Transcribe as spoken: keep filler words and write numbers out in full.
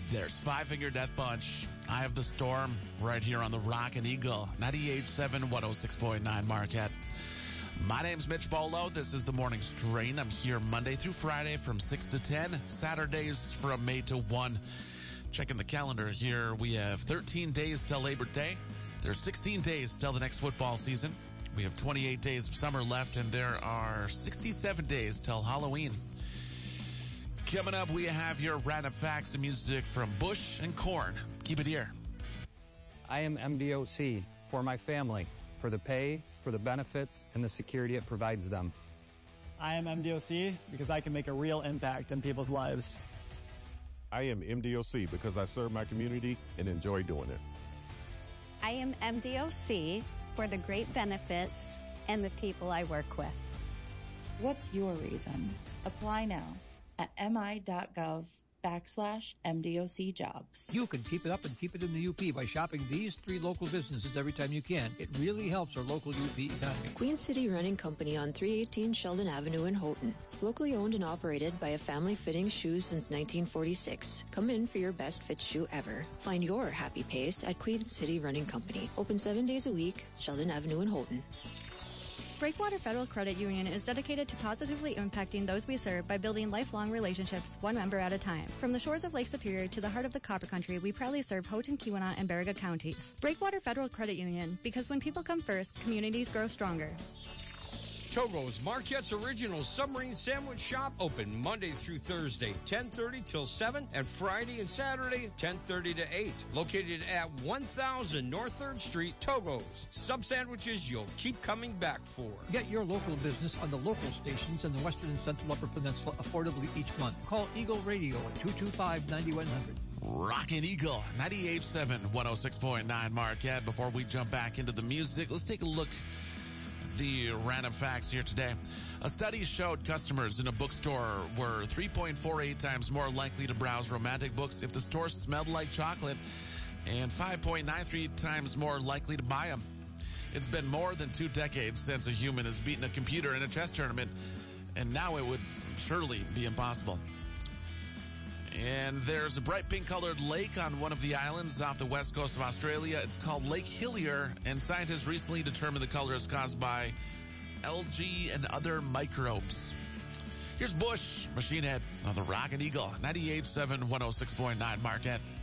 There's Five Finger Death Punch. I Have the Storm right here on the Rock and Eagle. ninety-eight point seven, one oh six point nine Marquette. My name's Mitch Bolo. This is the Morning Strain. I'm here Monday through Friday from six to ten. Saturdays from eight to one. Checking the calendar here. We have thirteen days till Labor Day. There's sixteen days till the next football season. We have twenty-eight days of summer left, and there are sixty-seven days till Halloween. Coming up, we have your random facts and music from Bush and Korn. Keep it here. I am M D O C for my family, for the pay, for the benefits, and the security it provides them. I am M D O C because I can make a real impact in people's lives. I am M D O C because I serve my community and enjoy doing it. I am M D O C for the great benefits and the people I work with. What's your reason? Apply now at mi.gov backslash MDOC jobs. You can keep it up and keep it in the U P by shopping these three local businesses every time you can. It really helps our local U P economy. Queen City Running Company on three eighteen Sheldon Avenue in Houghton. Locally owned and operated by a family fitting shoes since nineteen forty-six. Come in for your best fit shoe ever. Find your happy pace at Queen City Running Company. Open seven days a week, Sheldon Avenue in Houghton. Breakwater Federal Credit Union is dedicated to positively impacting those we serve by building lifelong relationships, one member at a time. From the shores of Lake Superior to the heart of the Copper Country, we proudly serve Houghton, Keweenaw, and Baraga counties. Breakwater Federal Credit Union, because when people come first, communities grow stronger. Togo's, Marquette's original submarine sandwich shop, open Monday through Thursday, ten thirty till seven, and Friday and Saturday, ten thirty to eight. Located at one thousand North third Street, Togo's. Sub sandwiches you'll keep coming back for. Get your local business on the local stations in the Western and Central Upper Peninsula affordably each month. Call Eagle Radio at two two five, nine one zero zero. Rockin' Eagle, ninety-eight point seven, one oh six point nine Marquette. Before we jump back into the music, let's take a look the random facts here today. A study showed customers in a bookstore were three point four eight times more likely to browse romantic books if the store smelled like chocolate, and five point nine three times more likely to buy them. It's been more than two decades since a human has beaten a computer in a chess tournament, and now it would surely be impossible. And there's a bright pink-colored lake on one of the islands off the west coast of Australia. It's called Lake Hillier, and scientists recently determined the color is caused by algae and other microbes. Here's Bush, Machine Head on the Rock and Eagle, ninety-eight point seven, one oh six point nine Marquette.